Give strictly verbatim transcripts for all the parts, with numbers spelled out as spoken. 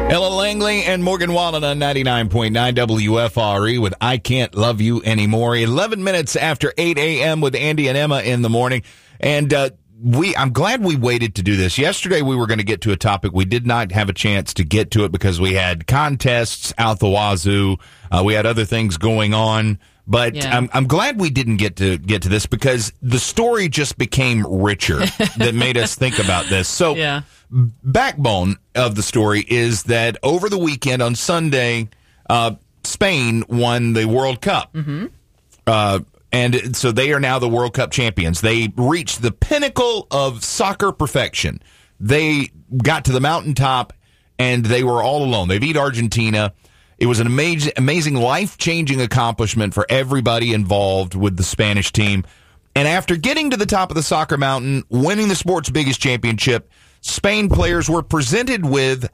Ella Langley and Morgan Wallen on ninety-nine point nine W F R E with I Can't Love You Anymore. eleven minutes after eight a.m. with Andy and Emma in the morning. And uh, we, I'm glad we waited to do this. Yesterday we were going to get to a topic. We did not have a chance to get to it because we had contests out the wazoo. Uh, we had other things going on. But yeah. I'm, I'm glad we didn't get to get to this because the story just became richer that made us think about this. So yeah. Backbone of the story is that over the weekend on Sunday, uh, Spain won the World Cup. Mm-hmm. Uh, and so they are now the World Cup champions. They reached the pinnacle of soccer perfection. They got to the mountaintop and they were all alone. They beat Argentina. It was an amazing, amazing, life-changing accomplishment for everybody involved with the Spanish team. And after getting to the top of the soccer mountain, winning the sport's biggest championship, Spain players were presented with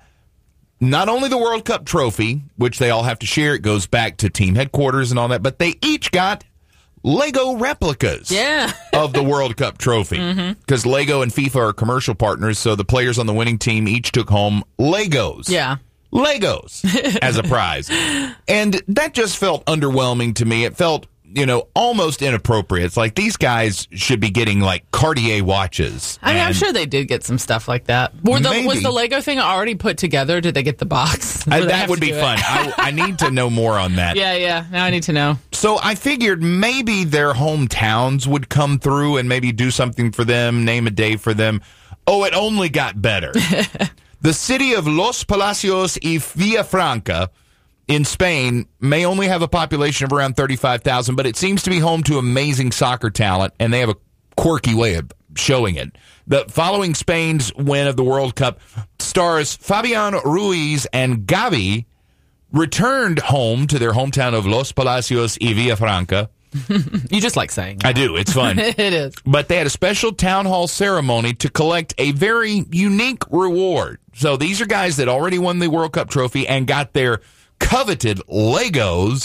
not only the World Cup trophy, which they all have to share, it goes back to team headquarters and all that, but they each got Lego replicas yeah. of the World Cup trophy. Because mm-hmm. Lego and FIFA are commercial partners, so the players on the winning team each took home Legos. Yeah. Legos as a prize. And that just felt underwhelming to me. It felt, you know, almost inappropriate. It's like these guys should be getting like Cartier watches. I mean, I'm sure they did get some stuff like that. Were the, Maybe. Was the Lego thing already put together? Did they get the box? I, that would be fun. I, I need to know more on that. Yeah, yeah. Now I need to know. So I figured maybe their hometowns would come through and maybe do something for them, name a day for them. Oh, it only got better. The city of Los Palacios y Villafranca in Spain may only have a population of around thirty-five thousand, but it seems to be home to amazing soccer talent, and they have a quirky way of showing it. The following Spain's win of the World Cup, stars Fabian Ruiz and Gavi returned home to their hometown of Los Palacios y Villafranca. You just like saying that. I do. It's fun. It is. But they had a special town hall ceremony to collect a very unique reward. So these are guys that already won the World Cup trophy and got their coveted Legos.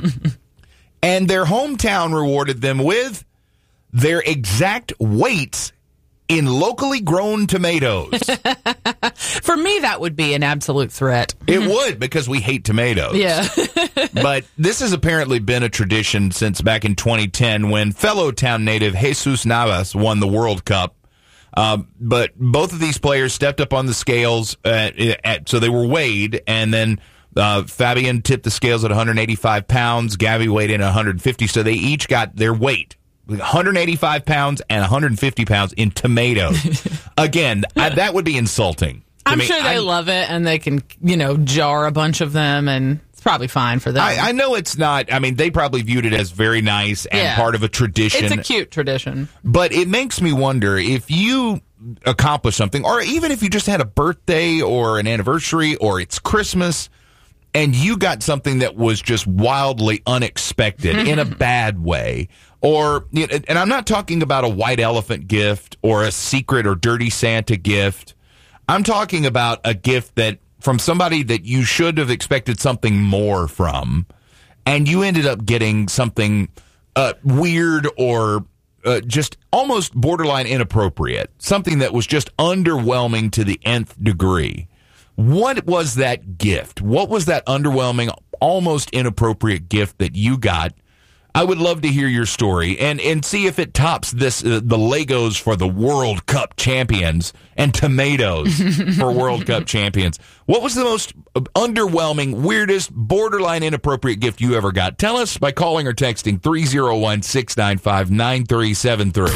And their hometown rewarded them with their exact weights in locally grown tomatoes. For me, that would be an absolute threat. It would, because we hate tomatoes. Yeah. But this has apparently been a tradition since back in twenty ten when fellow town native Jesus Navas won the World Cup. Uh, but both of these players stepped up on the scales, at, at, so they were weighed, and then uh, Fabian tipped the scales at one hundred eighty-five pounds. Gavi weighed in at one hundred fifty, so they each got their weight. one hundred eighty-five pounds and one hundred fifty pounds in tomatoes. Again, I, that would be insulting. I'm me. sure they I, love it, and they can, you know, jar a bunch of them, and it's probably fine for them. I, I know it's not. I mean, they probably viewed it as very nice and yeah. part of a tradition. It's a cute tradition. But it makes me wonder if you accomplish something, or even if you just had a birthday or an anniversary or it's Christmas, and you got something that was just wildly unexpected in a bad way. Or, and I'm not talking about a white elephant gift or a secret or dirty Santa gift. I'm talking about a gift that from somebody that you should have expected something more from, and you ended up getting something uh, weird or uh, just almost borderline inappropriate, something that was just underwhelming to the nth degree. What was that gift? What was that underwhelming, almost inappropriate gift that you got? I would love to hear your story and, and see if it tops this uh, the Legos for the World Cup champions and tomatoes for World Cup champions. What was the most underwhelming, weirdest, borderline inappropriate gift you ever got? Tell us by calling or texting three oh one, six nine five, nine three seven three.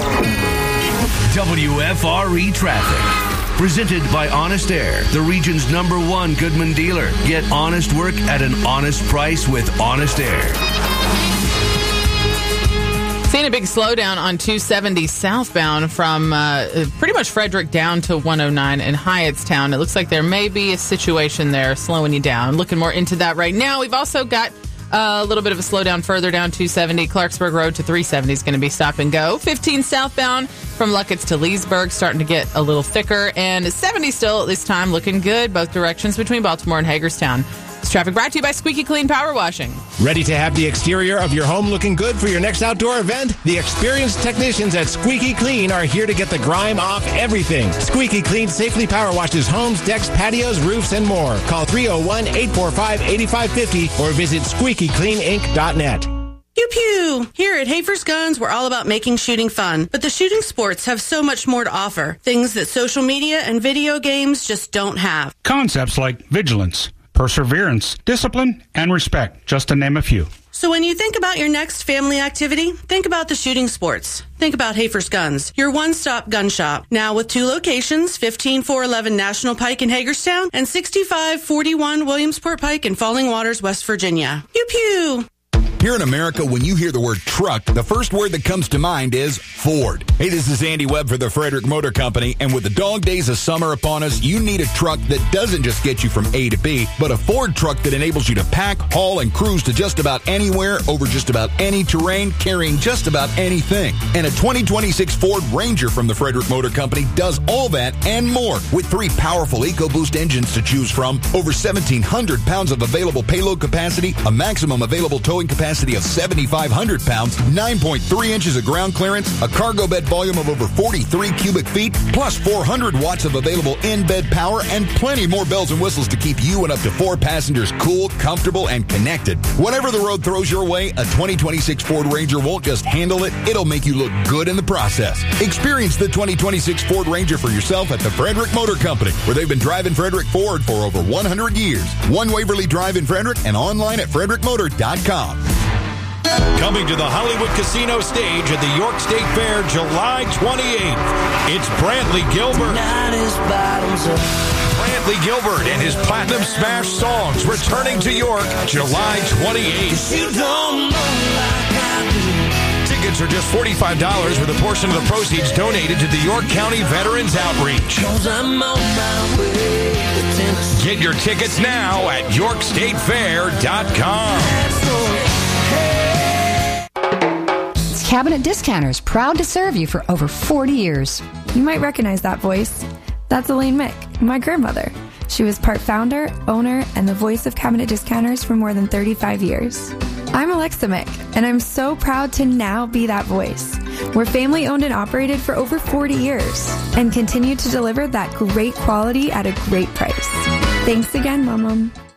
W F R E Traffic. Presented by Honest Air, the region's number one Goodman dealer. Get honest work at an honest price with Honest Air. Seeing a big slowdown on two seventy southbound from uh, pretty much Frederick down to one oh nine in Hyattstown. It looks like there may be a situation there slowing you down. Looking more into that right now. We've also got a little bit of a slowdown further down two seventy. Clarksburg Road to three seventy is going to be stop and go. fifteen southbound from Luckett's to Leesburg starting to get a little thicker. And seventy still at this time looking good both directions between Baltimore and Hagerstown. This traffic brought to you by Squeaky Clean Power Washing. Ready to have the exterior of your home looking good for your next outdoor event? The experienced technicians at Squeaky Clean are here to get the grime off everything. Squeaky Clean safely power washes homes, decks, patios, roofs, and more. Call three oh one, eight four five, eight five five oh or visit squeaky clean inc dot net. Pew pew! Here at Hafer's Guns, we're all about making shooting fun. But the shooting sports have so much more to offer. Things that social media and video games just don't have. Concepts like vigilance, perseverance, discipline, and respect, just to name a few. So when you think about your next family activity, think about the shooting sports. Think about Hafer's Guns, your one-stop gun shop. Now with two locations, fifteen four eleven National Pike in Hagerstown and sixty-five forty-one Williamsport Pike in Falling Waters, West Virginia. Pew pew! Here in America, when you hear the word truck, the first word that comes to mind is Ford. Hey, this is Andy Webb for the Frederick Motor Company, and with the dog days of summer upon us, you need a truck that doesn't just get you from A to B, but a Ford truck that enables you to pack, haul, and cruise to just about anywhere, over just about any terrain, carrying just about anything. And a twenty twenty-six Ford Ranger from the Frederick Motor Company does all that and more. With three powerful EcoBoost engines to choose from, over seventeen hundred pounds of available payload capacity, a maximum available towing capacity of seventy-five hundred pounds, nine point three inches of ground clearance, a cargo bed volume of over forty-three cubic feet, plus four hundred watts of available in-bed power, and plenty more bells and whistles to keep you and up to four passengers cool, comfortable, and connected. Whatever the road throws your way, a twenty twenty-six Ford Ranger won't just handle it, it'll make you look good in the process. Experience the twenty twenty-six Ford Ranger for yourself at the Frederick Motor Company, where they've been driving Frederick Ford for over one hundred years. One Waverly Drive in Frederick and online at frederick motor dot com. Coming to the Hollywood Casino stage at the York State Fair July twenty-eighth, it's Brantley Gilbert. Brantley Gilbert and his Platinum Smash songs returning to York July twenty-eighth. Tickets are just forty-five dollars with a portion of the proceeds donated to the York County Veterans Outreach. Get your tickets now at york state fair dot com. Cabinet Discounters, proud to serve you for over forty years. You might recognize that voice. That's Elaine Mick, my grandmother. She was part founder, owner, and the voice of Cabinet Discounters for more than thirty-five years. I'm Alexa Mick, and I'm so proud to now be that voice. We're family owned and operated for over forty years and continue to deliver that great quality at a great price. Thanks again, Mom.